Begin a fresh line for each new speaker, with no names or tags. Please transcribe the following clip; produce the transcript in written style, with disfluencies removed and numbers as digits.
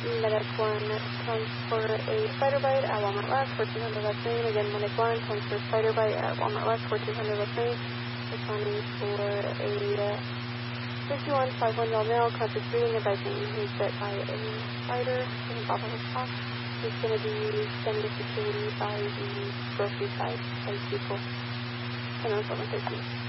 Medic 1, transfer a spider bite at Walmart West, 1400 West Main. Again, Medic 1, transfer spider bite at Walmart West, 1400 West Main. Responding for a 5151-year-old male, conscious breathing, advising he's bit by a spider in the bottom of his paw. He's going to be sending security by the grocery side as people. And on 713.